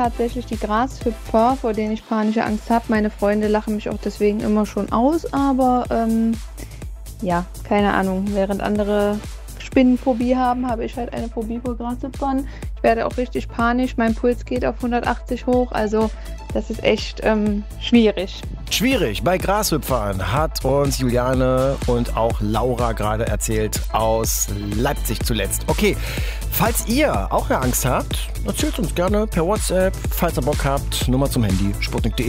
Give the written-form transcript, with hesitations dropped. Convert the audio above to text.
tatsächlich die Grashüpfer, vor denen ich panische Angst habe. Meine Freunde lachen mich auch deswegen immer schon aus, aber ja, keine Ahnung. Während andere Spinnenphobie haben, habe ich halt eine Phobie vor Grashüpfern. Ich werde auch richtig panisch, mein Puls geht auf 180 hoch, also das ist echt schwierig. Schwierig bei Grashüpfern hat uns Juliane und auch Laura gerade erzählt aus Leipzig zuletzt. Okay, falls ihr auch eine Angst habt, erzählt uns gerne per WhatsApp. Falls ihr Bock habt, Nummer zum Handy, sputnik.de.